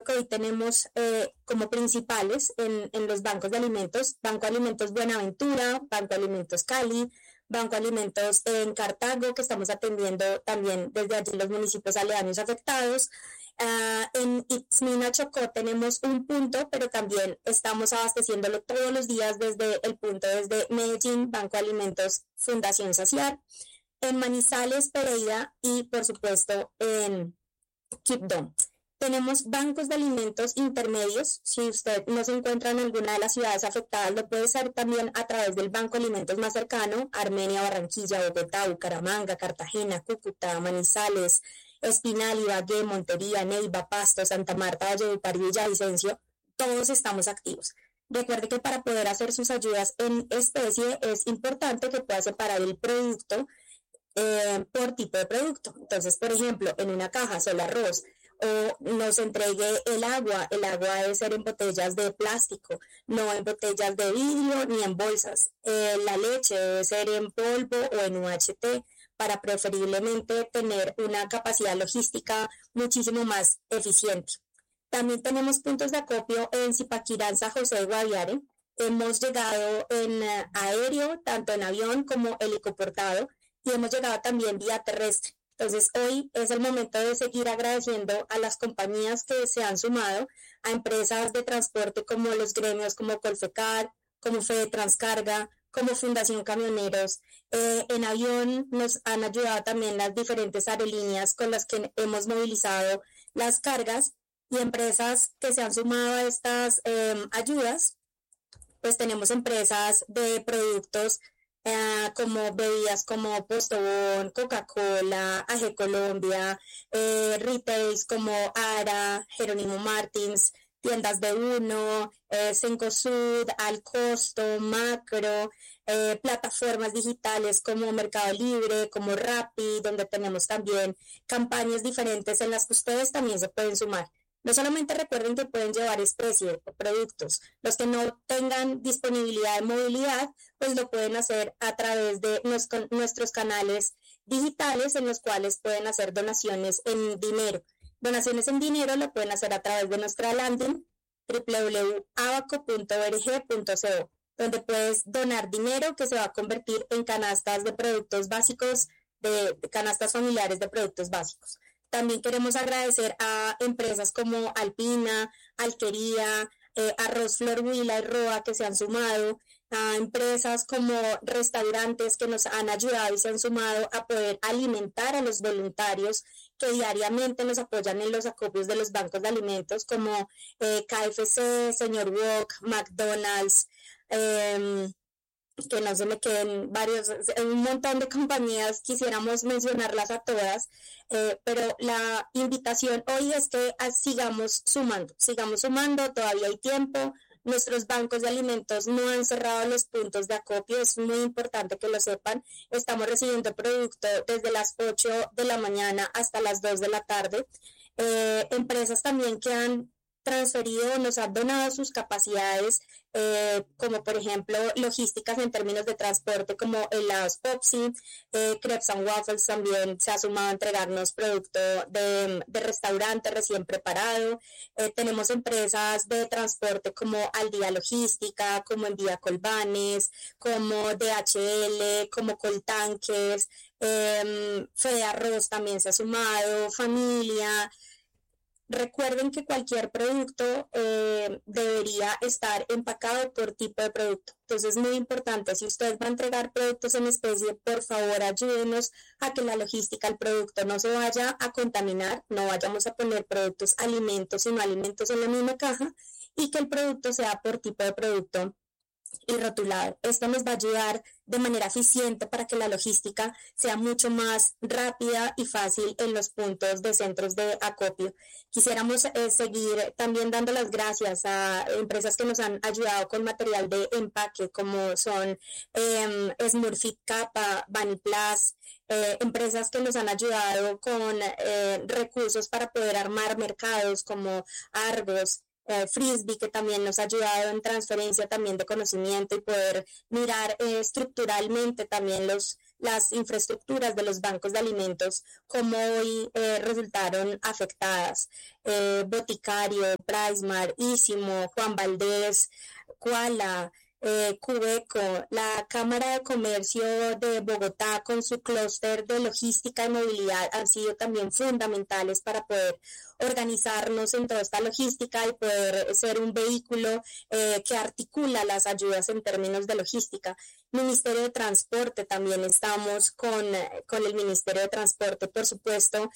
que hoy tenemos como principales en los bancos de alimentos: Banco Alimentos Buenaventura, Banco Alimentos Cali, Banco Alimentos en Cartago, que estamos atendiendo también desde allí los municipios aledaños afectados. En Itzmina, Chocó, tenemos un punto, pero también estamos abasteciéndolo todos los días desde el punto, desde Medellín, Banco Alimentos Fundación Saciar. En Manizales, Pereira y, por supuesto, en Quibdó. Tenemos bancos de alimentos intermedios. Si usted no se encuentra en alguna de las ciudades afectadas, lo puede hacer también a través del banco de alimentos más cercano: Armenia, Barranquilla, Bogotá, Bucaramanga, Cartagena, Cúcuta, Manizales, Espinal, Ibagué, Montería, Neiva, Pasto, Santa Marta, Valledupar y Villavicencio. Todos estamos activos. Recuerde que para poder hacer sus ayudas en especie es importante que pueda separar el producto por tipo de producto. Entonces, por ejemplo, en una caja solo arroz, o nos entregue el agua debe ser en botellas de plástico, no en botellas de vidrio ni en bolsas. La leche debe ser en polvo o en UHT, para preferiblemente tener una capacidad logística muchísimo más eficiente. También tenemos puntos de acopio en Zipaquirá, San José de Guaviare. Hemos llegado en aéreo, tanto en avión como helicoportado, y hemos llegado también vía terrestre. Entonces, hoy es el momento de seguir agradeciendo a las compañías que se han sumado, a empresas de transporte como los gremios, como Colfecar, como Fede Transcarga, como Fundación Camioneros. En avión nos han ayudado también las diferentes aerolíneas con las que hemos movilizado las cargas, y empresas que se han sumado a estas ayudas. Pues tenemos empresas de productos como bebidas como Postobón, Coca-Cola, AG Colombia, retails como Ara, Jerónimo Martins, tiendas de uno, Cencosud, Al Costo, Macro, plataformas digitales como Mercado Libre, como Rappi, donde tenemos también campañas diferentes en las que ustedes también se pueden sumar. No solamente recuerden que pueden llevar especie o productos. Los que no tengan disponibilidad de movilidad, pues lo pueden hacer a través de nuestros canales digitales, en los cuales pueden hacer donaciones en dinero. Donaciones en dinero lo pueden hacer a través de nuestra landing www.abaco.org.co, donde puedes donar dinero que se va a convertir en canastas de productos básicos, de canastas familiares de productos básicos. También queremos agradecer a empresas como Alpina, Alquería, Arroz Flor Huila y Roa, que se han sumado, a empresas como restaurantes que nos han ayudado y se han sumado a poder alimentar a los voluntarios que diariamente nos apoyan en los acopios de los bancos de alimentos, como KFC, Señor Wok, McDonald's, que no se me queden varios, un montón de compañías, quisiéramos mencionarlas a todas, pero la invitación hoy es que sigamos sumando, todavía hay tiempo. Nuestros bancos de alimentos no han cerrado los puntos de acopio, es muy importante que lo sepan. Estamos recibiendo producto desde las 8 de la mañana hasta las 2 de la tarde. Empresas también que han transferido, nos han donado sus capacidades, como por ejemplo logísticas en términos de transporte, como helados Popsi, Crepes and Waffles también se ha sumado a entregarnos producto de restaurante recién preparado. Tenemos empresas de transporte como Aldía Logística, como Envía Colbanes, como DHL, como Coltanques, Fede Arroz también se ha sumado, Familia. Recuerden que cualquier producto debería estar empacado por tipo de producto. Entonces es muy importante, si usted va a entregar productos en especie, por favor ayúdenos a que la logística del producto no se vaya a contaminar, no vayamos a poner productos, alimentos y no alimentos en la misma caja, y que el producto sea por tipo de producto y rotulado. Esto nos va a ayudar de manera eficiente para que la logística sea mucho más rápida y fácil en los puntos de centros de acopio. Quisiéramos seguir también dando las gracias a empresas que nos han ayudado con material de empaque, como son Smurfit Kappa, Vaniplas, empresas que nos han ayudado con recursos para poder armar mercados como Argos, Frisbee, que también nos ha ayudado en transferencia también de conocimiento y poder mirar estructuralmente también los las infraestructuras de los bancos de alimentos, como hoy resultaron afectadas. Boticario, Pricemart, Ísimo, Juan Valdez, Cuala, Cubeco, la Cámara de Comercio de Bogotá con su clúster de logística y movilidad han sido también fundamentales para poder organizarnos en toda esta logística y poder ser un vehículo que articula las ayudas en términos de logística. Ministerio de Transporte, también estamos con el Ministerio de Transporte, por supuesto.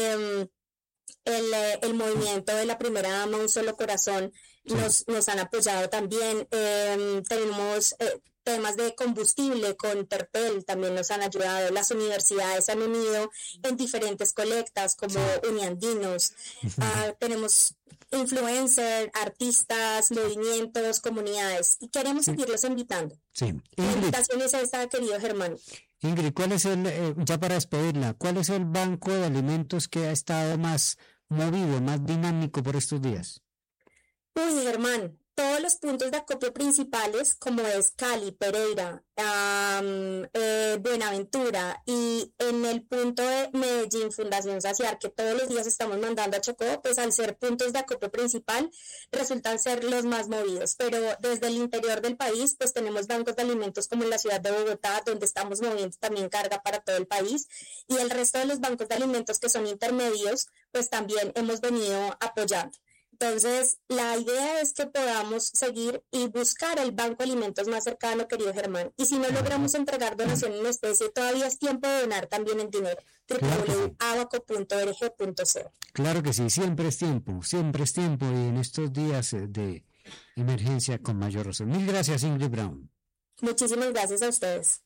El movimiento de la primera dama Un Solo Corazón nos han apoyado también. Tenemos temas de combustible con Terpel, también nos han ayudado. Las universidades han unido en diferentes colectas como Uniandinos. Tenemos influencers, artistas, movimientos, comunidades, y queremos seguirlos invitando. Sí. La invitación es esta, querido Germán. Ingrid, ¿cuál es ya para despedirla, cuál es el banco de alimentos que ha estado más movido, más dinámico por estos días? Uy, Germán, todos los puntos de acopio principales, como es Cali, Pereira, Buenaventura, y en el punto de Medellín, Fundación Saciar, que todos los días estamos mandando a Chocó, pues al ser puntos de acopio principal, resultan ser los más movidos. Pero desde el interior del país, pues tenemos bancos de alimentos como en la ciudad de Bogotá, donde estamos moviendo también carga para todo el país, y el resto de los bancos de alimentos que son intermedios, pues también hemos venido apoyando. Entonces, la idea es que podamos seguir y buscar el banco de alimentos más cercano, querido Germán. Y si no logramos entregar donación en especie, todavía es tiempo de donar también en dinero. www.abaco.org.co. Claro que sí, siempre es tiempo, y en estos días de emergencia con mayor razón. Mil gracias, Ingrid Brown. Muchísimas gracias a ustedes.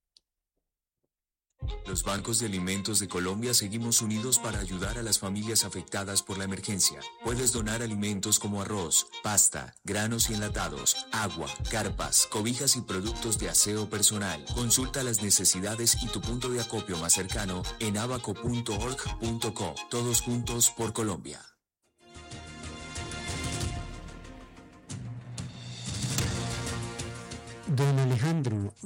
Los bancos de alimentos de Colombia seguimos unidos para ayudar a las familias afectadas por la emergencia. Puedes donar alimentos como arroz, pasta, granos y enlatados, agua, carpas, cobijas y productos de aseo personal. Consulta las necesidades y tu punto de acopio más cercano en abaco.org.co. Todos juntos por Colombia. Don Alejandro,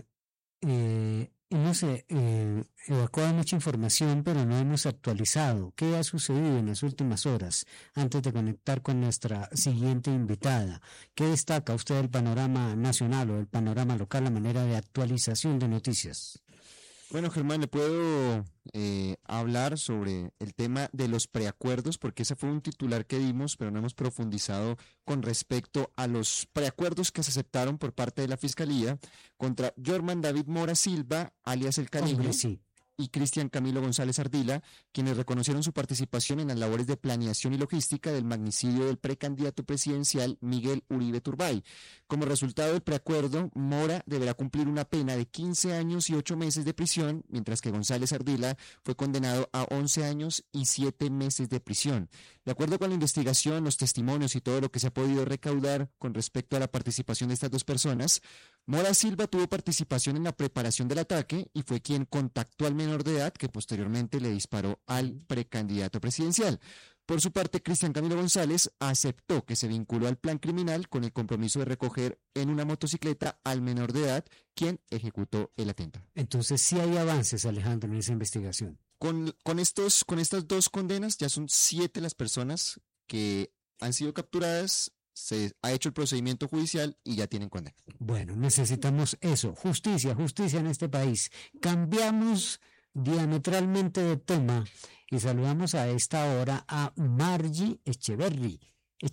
hemos evacuado mucha información, pero no hemos actualizado. ¿Qué ha sucedido en las últimas horas antes de conectar con nuestra siguiente invitada? ¿Qué destaca usted del panorama nacional o del panorama local a manera de actualización de noticias? Bueno, Germán, le puedo hablar sobre el tema de los preacuerdos, porque ese fue un titular que dimos, pero no hemos profundizado con respecto a los preacuerdos que se aceptaron por parte de la Fiscalía contra Jorman David Mora Silva, alias El Canijo, sí, y Cristian Camilo González Ardila, quienes reconocieron su participación en las labores de planeación y logística del magnicidio del precandidato presidencial Miguel Uribe Turbay. Como resultado del preacuerdo, Mora deberá cumplir una pena de 15 años y 8 meses de prisión, mientras que González Ardila fue condenado a 11 años y 7 meses de prisión. De acuerdo con la investigación, los testimonios y todo lo que se ha podido recaudar con respecto a la participación de estas dos personas, Mora Silva tuvo participación en la preparación del ataque y fue quien contactó al menor de edad que posteriormente le disparó al precandidato presidencial. Por su parte, Cristian Camilo González aceptó que se vinculó al plan criminal con el compromiso de recoger en una motocicleta al menor de edad, quien ejecutó el atentado. Entonces sí hay avances, Alejandro, en esa investigación. Con estas dos condenas, ya son 7 las personas que han sido capturadas, se ha hecho el procedimiento judicial y ya tienen condena. Bueno, necesitamos eso, justicia en este país. Cambiamos diametralmente de tema y saludamos a esta hora a Margie Echeverría,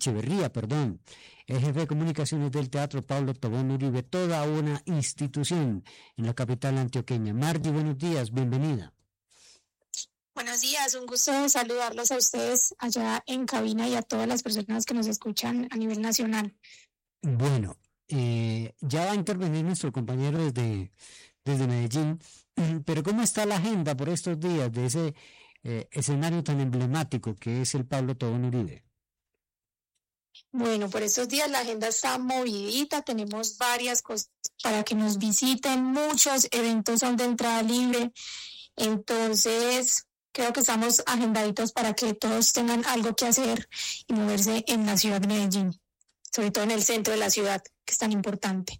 el jefe de comunicaciones del Teatro Pablo Tobón Uribe, toda una institución en la capital antioqueña. Margie, buenos días, bienvenida. Buenos días, un gusto saludarlos a ustedes allá en cabina y a todas las personas que nos escuchan a nivel nacional. Bueno, ya va a intervenir nuestro compañero desde Medellín, pero ¿cómo está la agenda por estos días de ese escenario tan emblemático que es el Pablo Tobón Uribe? Bueno, por estos días la agenda está movidita, tenemos varias cosas para que nos visiten, muchos eventos son de entrada libre, entonces creo que estamos agendaditos para que todos tengan algo que hacer y moverse en la ciudad de Medellín, sobre todo en el centro de la ciudad, que es tan importante.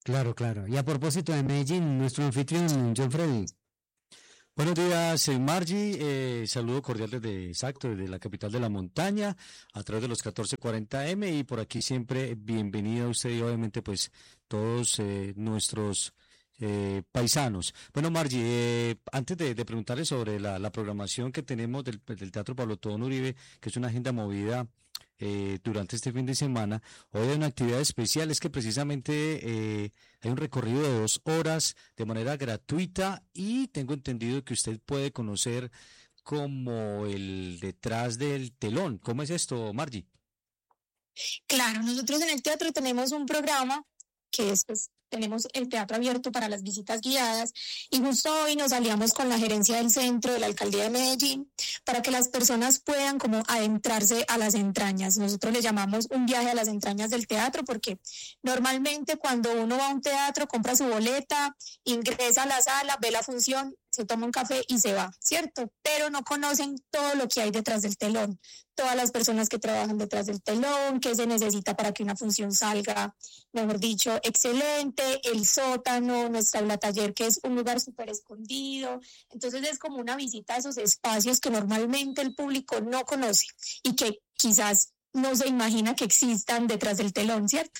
Claro, claro. Y a propósito de Medellín, nuestro anfitrión, John Freddy. Buenos días, soy Margie. Saludo cordial desde la capital de la montaña, a través de los 1440M, y por aquí siempre bienvenido a usted y obviamente pues todos nuestros paisanos. Bueno, Margie, antes de preguntarle sobre la programación que tenemos del Teatro Pablo Tobón Uribe, que es una agenda movida durante este fin de semana, hoy hay una actividad especial, es que precisamente hay un recorrido de 2 horas de manera gratuita y tengo entendido que usted puede conocer como el detrás del telón. ¿Cómo es esto, Margie? Claro, nosotros en el teatro tenemos un programa que es, pues, tenemos el teatro abierto para las visitas guiadas y justo hoy nos aliamos con la gerencia del centro de la alcaldía de Medellín para que las personas puedan como adentrarse a las entrañas. Nosotros le llamamos un viaje a las entrañas del teatro porque normalmente cuando uno va a un teatro compra su boleta, ingresa a la sala, ve la función, se toma un café y se va, ¿cierto? Pero no conocen todo lo que hay detrás del telón, todas las personas que trabajan detrás del telón, qué se necesita para que una función salga, mejor dicho, excelente, el sótano, nuestra aula taller, que es un lugar súper escondido. Entonces es como una visita a esos espacios que normalmente el público no conoce y que quizás no se imagina que existan detrás del telón, ¿cierto?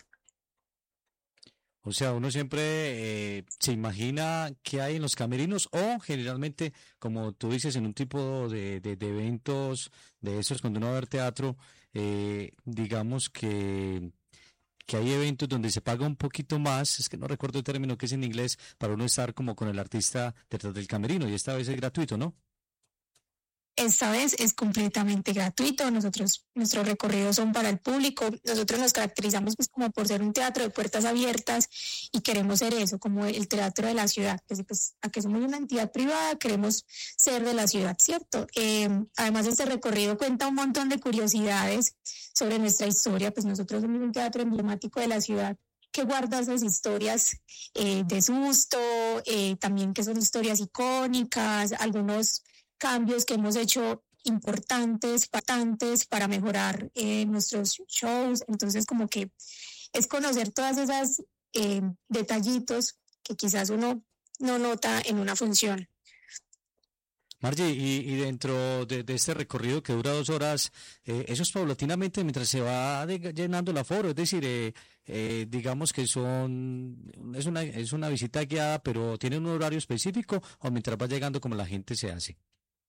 O sea, uno siempre se imagina qué hay en los camerinos o generalmente, como tú dices, en un tipo de eventos de esos, cuando uno va a ver teatro, digamos que hay eventos donde se paga un poquito más, es que no recuerdo el término que es en inglés, para uno estar como con el artista detrás del camerino, y esta vez es gratuito, ¿no? Esta vez es completamente gratuito. Nuestros recorridos son para el público. Nosotros nos caracterizamos pues como por ser un teatro de puertas abiertas y queremos ser eso, como el teatro de la ciudad. Pues a que somos una entidad privada, queremos ser de la ciudad, ¿cierto? Además, este recorrido cuenta un montón de curiosidades sobre nuestra historia. Pues nosotros somos un teatro emblemático de la ciudad que guarda esas historias de susto, también que son historias icónicas, algunos cambios que hemos hecho importantes para mejorar nuestros shows. Entonces, como que es conocer todas esas detallitos que quizás uno no nota en una función. Margie, y dentro de este recorrido que dura 2 horas, eso es paulatinamente mientras se va llenando el aforo, es decir, digamos que es una visita guiada, pero tiene un horario específico o mientras va llegando como la gente se hace.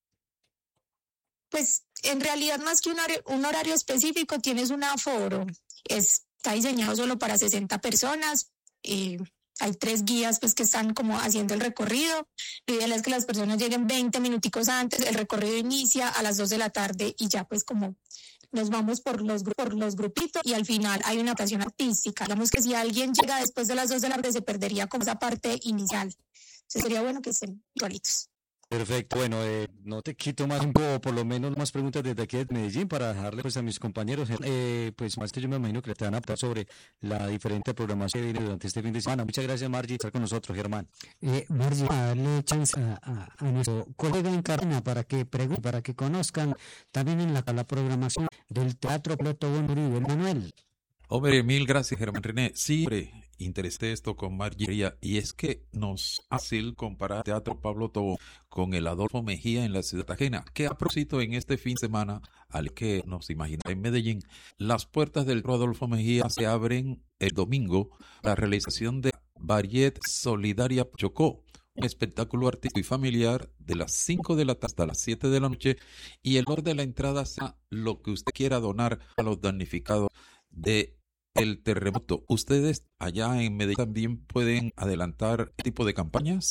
Pues en realidad más que un horario específico tienes un aforo, está diseñado solo para 60 personas, hay 3 guías pues que están como haciendo el recorrido. Lo ideal es que las personas lleguen 20 minuticos antes, el recorrido inicia a las 2 de la tarde y ya pues como nos vamos por los grupitos y al final hay una actuación artística. Digamos que si alguien llega después de las 2 de la tarde se perdería como esa parte inicial. Entonces sería bueno que estén igualitos. Perfecto, bueno, no te quito más tiempo, o por lo menos más preguntas desde aquí de Medellín para dejarle pues a mis compañeros, pues más que yo me imagino que te van a hablar sobre la diferente programación que viene durante este fin de semana. Muchas gracias, Margie, por estar con nosotros, Germán. Margie, a darle chance a nuestro colega en Cartagena para que pregunten, para que conozcan también en la programación del Teatro Pablo Tobón Uribe. Manuel. Hombre, mil gracias, Germán René. Siempre interesé esto con Margie, y es que nos hace fácil comparar Teatro Pablo Tobón con el Adolfo Mejía en la ciudad ajena, que a propósito en este fin de semana, al que nos imaginamos en Medellín, las puertas del Teatro Adolfo Mejía se abren el domingo para la realización de Variet Solidaria Chocó, un espectáculo artístico y familiar de las 5 de la tarde hasta las 7 de la noche, y el valor de la entrada sea lo que usted quiera donar a los damnificados de el terremoto. ¿Ustedes allá en Medellín también pueden adelantar este tipo de campañas?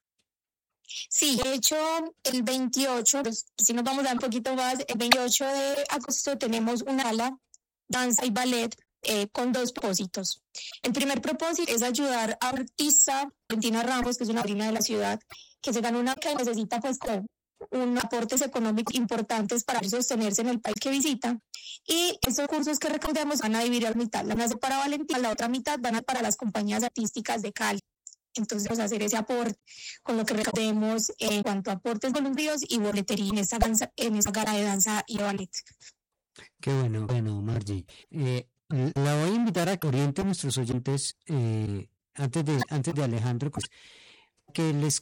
Sí, de hecho, el 28, pues, si nos vamos a dar un poquito más, el 28 de agosto tenemos una gala, danza y ballet con 2 propósitos. El primer propósito es ayudar a artista Valentina Ramos, que es una madrina de la ciudad, que se gana una beca y necesita pues como un aportes económicos importantes para sostenerse en el país que visita, y estos cursos que recaudemos van a dividir a la mitad, la mitad para Valentina, la otra mitad van a para las compañías artísticas de Cali. Entonces vamos a hacer ese aporte con lo que recaudemos en cuanto a aportes voluntarios y boletería en esta gala de danza y ballet. Qué bueno, Margie. La voy a invitar a que oriente a nuestros oyentes antes de Alejandro, pues, que les